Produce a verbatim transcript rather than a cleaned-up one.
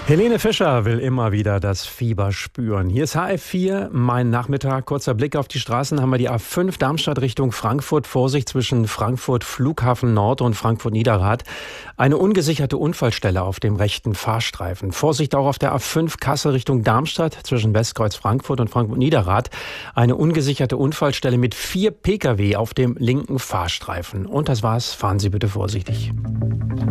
Helene Fischer will immer wieder das Fieber spüren. Hier ist H F vier, mein Nachmittag. Kurzer Blick auf die Straßen. Haben wir die A fünf Darmstadt Richtung Frankfurt. Vorsicht zwischen Frankfurt Flughafen Nord und Frankfurt Niederrad. Eine ungesicherte Unfallstelle auf dem rechten Fahrstreifen. Vorsicht auch auf der A fünf Kassel Richtung Darmstadt zwischen Westkreuz Frankfurt und Frankfurt Niederrad. Eine ungesicherte Unfallstelle mit vier Pkw auf dem linken Fahrstreifen. Und das war's. Fahren Sie bitte vorsichtig.